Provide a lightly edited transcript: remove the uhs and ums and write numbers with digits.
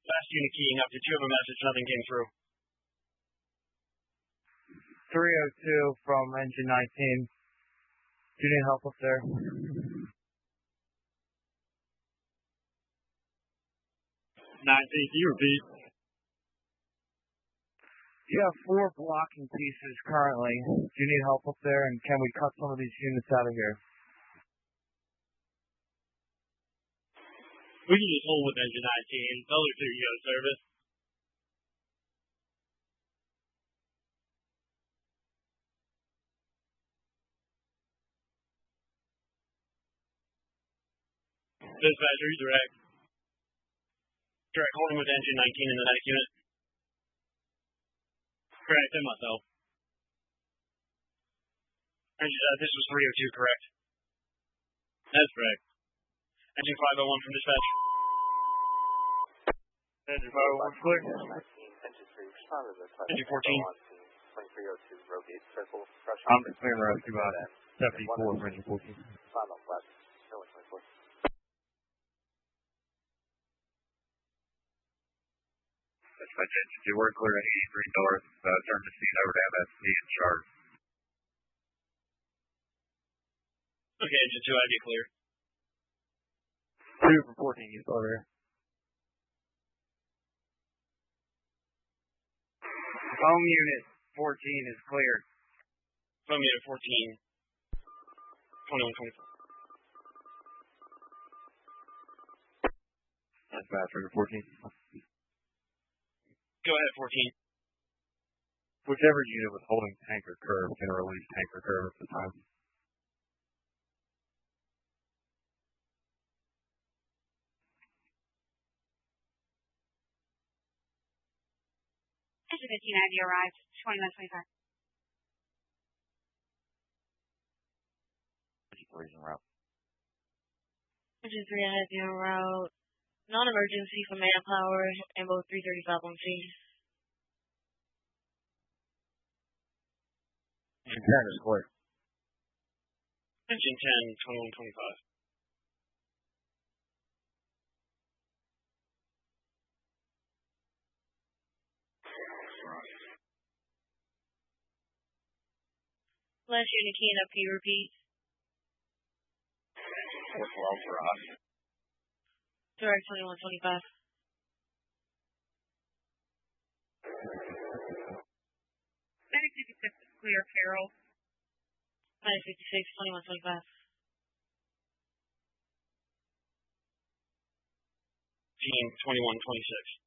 Last unit keying up. Did you have a message? Nothing came through. 302 from engine 19. Do you need help up there? 19, can you repeat? You have 4 blocking pieces currently. Do you need help up there? And can we cut some of these units out of here? We can just hold with engine 19. Tell her to go to service. Dispatcher, direct. Direct, holding with engine 19 in the next unit. Correct, and myself. This was 302, correct? That's correct. Engine 501 from dispatch. Engine 501 clear. Engine 14. 2302 Rogate Circle. I'm clearing rescue about 74 for engine 14. Final flat. 24. Dispatch engine 2, we're clear at 83 north. Turn the scene over to MSP in charge. Okay, engine 2, ID clear. 2 from 14, you still there? Home unit 14 is clear. Home unit 14. 2124. Dispatch for 14. Go ahead, 14. Whichever unit was holding tanker curve can release tanker curve at the time. Engine 15 ID arrived. 2125. Engine 3 route. Engine 3 ID en route. Non-emergency for manpower and both 335 on scene. Engine 10 is clear. Engine 10, 2125. Last unit keying up, can you repeat? 412 for us. Direct 2125. 956 is clear, Carol. 956, 2125. Team 2126.